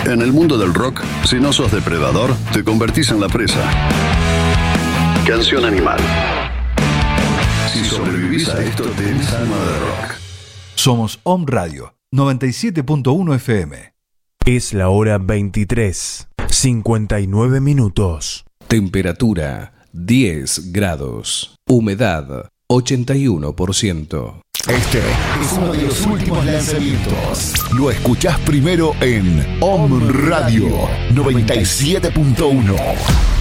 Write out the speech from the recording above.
En el mundo del rock, si no sos depredador, te convertís en la presa. Canción Animal. Si sobrevivís a esto, tenés alma de rock. Somos Om Radio 97.1 FM. Es la hora 23:59 minutos. Temperatura 10 grados. Humedad 81%. Este es uno de los últimos lanzamientos. Lo escuchás primero en Om Radio 97.1.